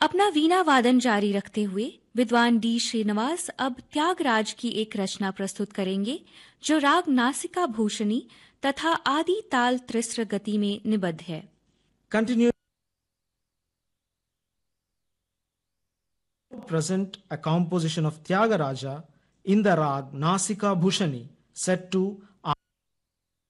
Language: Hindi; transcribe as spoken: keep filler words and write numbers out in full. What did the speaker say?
अपना वीणा वादन जारी रखते हुए विद्वान डी श्रीनिवास अब त्यागराज की एक रचना प्रस्तुत करेंगे जो राग नासिका भूषणी तथा आदि ताल त्रिस्र गति में निबद्ध है। Continue present a composition of Tyagaraja in the rag Nasika Bhushani set to